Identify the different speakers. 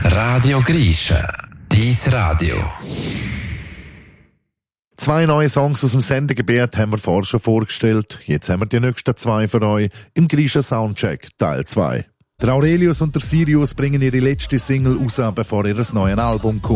Speaker 1: Radio Grisha, dies Radio.
Speaker 2: 2 neue Songs aus dem Sendegebiet haben wir vorher schon vorgestellt. Jetzt haben wir die nächsten 2 für euch im Grisha Soundcheck Teil 2. Der Aurelius und der Sirius bringen ihre letzte Single raus, bevor ihr neues Album kommt.